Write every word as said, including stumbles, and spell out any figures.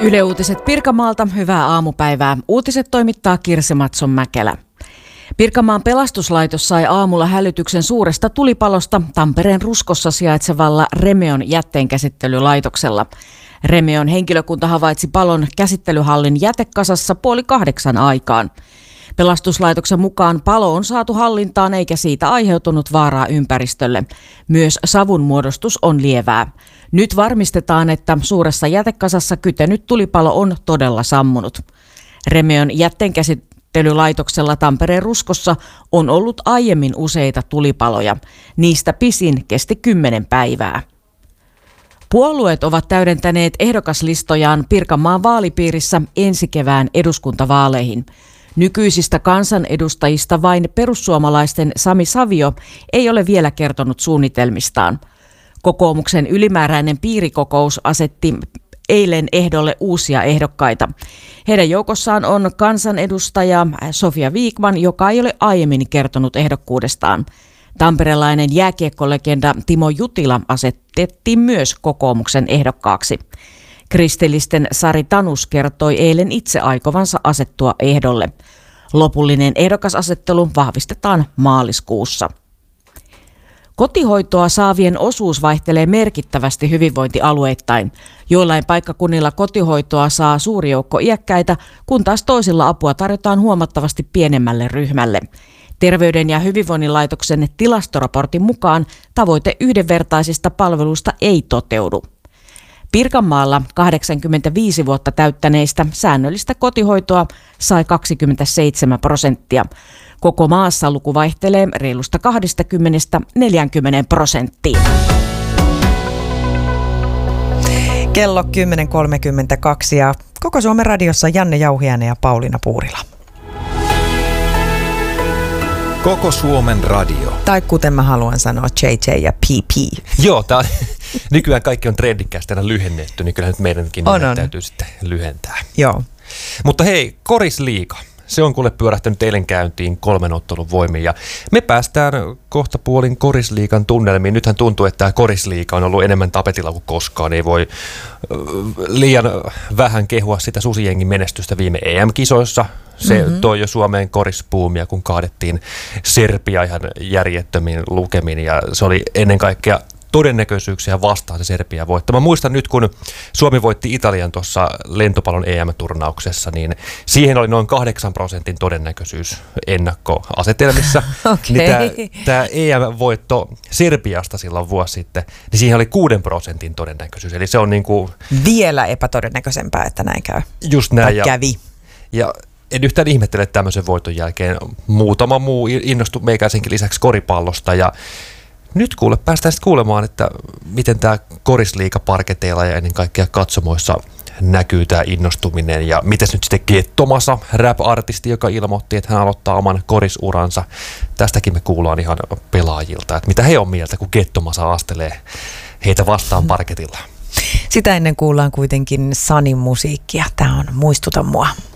Yle Uutiset Pirkanmaalta, hyvää aamupäivää. Uutiset toimittaa Kirsi Matson-Mäkelä. Pirkanmaan pelastuslaitos sai aamulla hälytyksen suuresta tulipalosta Tampereen Ruskossa sijaitsevalla Remeon jätteenkäsittelylaitoksella. Remeon henkilökunta havaitsi palon käsittelyhallin jätekasassa puoli kahdeksan aikaan. Pelastuslaitoksen mukaan palo on saatu hallintaan eikä siitä aiheutunut vaaraa ympäristölle. Myös savun muodostus on lievää. Nyt varmistetaan, että suuressa jätekasassa kytenyt tulipalo on todella sammunut. Remeon jätteenkäsittelylaitoksella Tampereen Ruskossa on ollut aiemmin useita tulipaloja. Niistä pisin kesti kymmenen päivää. Puolueet ovat täydentäneet ehdokaslistojaan Pirkanmaan vaalipiirissä ensi kevään eduskuntavaaleihin. Nykyisistä kansanedustajista vain perussuomalaisten Sami Savio ei ole vielä kertonut suunnitelmistaan. Kokoomuksen ylimääräinen piirikokous asetti eilen ehdolle uusia ehdokkaita. Heidän joukossaan on kansanedustaja Sofia Vikman, joka ei ole aiemmin kertonut ehdokkuudestaan. Tamperelainen jääkiekkolegenda Timo Jutila asetettiin myös kokoomuksen ehdokkaaksi. Kristillisten Sari Tanus kertoi eilen itse aikovansa asettua ehdolle. Lopullinen ehdokasasettelu vahvistetaan maaliskuussa. Kotihoitoa saavien osuus vaihtelee merkittävästi hyvinvointialueittain. Joillain paikkakunnilla kotihoitoa saa suuri joukko iäkkäitä, kun taas toisilla apua tarjotaan huomattavasti pienemmälle ryhmälle. Terveyden ja hyvinvoinnin laitoksen tilastoraportin mukaan tavoite yhdenvertaisista palveluista ei toteudu. Pirkanmaalla kahdeksankymmentäviisi vuotta täyttäneistä säännöllistä kotihoitoa sai kaksikymmentäseitsemän prosenttia. Koko maassa luku vaihtelee reilusta kaksikymmentä neljäänkymmeneen prosenttiin. Kello kymmenen kolmekymmentäkaksi ja Koko Suomen radiossa Janne Jauhiainen ja Pauliina Puurila. Koko Suomen radio. Tai kuten mä haluan sanoa, J J ja P P. Joo, tää on, nykyään kaikki on trendikkäästi aina lyhennetty, niin kyllähän nyt meidänkin on, on. täytyy sitten lyhentää. Joo. Mutta hei, Korisliiga. Se on kuule pyörähtänyt eilen käyntiin kolmen ottelun voimin ja me päästään kohta puolin Korisliigan tunnelmiin. Nythän tuntuu, että tämä Korisliiga on ollut enemmän tapetilla kuin koskaan. Ei voi liian vähän kehua sitä susijengin menestystä viime E M-kisoissa. Se mm-hmm. toi jo Suomeen korispuumia, kun kaadettiin Serbia ihan järjettömiin lukemin ja se oli ennen kaikkea todennäköisyyksiä vastaan se Serbia voittaa. Mä muistan nyt, kun Suomi voitti Italian tuossa lentopallon E M-turnauksessa, niin siihen oli noin kahdeksan prosentin todennäköisyys ennakkoasetelmissa. Okay. Niin tämä E M-voitto Serbiasta silloin vuosi sitten, niin siihen oli kuuden prosentin todennäköisyys. Eli se on niin kuin vielä epätodennäköisempää, että näin käy. Just näin. Tai kävi. Ja, ja en yhtään ihmettele tämmöisen voiton jälkeen. Muutama muu innostui meikäisenkin lisäksi koripallosta ja nyt kuule, päästään sitten kuulemaan, että miten tämä Korisliiga parketeilla ja ennen kaikkea katsomoissa näkyy tämä innostuminen ja miten nyt sitten Gettomasa, rap-artisti, joka ilmoitti, että hän aloittaa oman korisuransa. Tästäkin me kuullaan ihan pelaajilta, että mitä he on mieltä, kun Gettomasa astelee heitä vastaan parketilla. Sitä ennen kuullaan kuitenkin Sanin musiikkia. Tämä on Muistuta mua.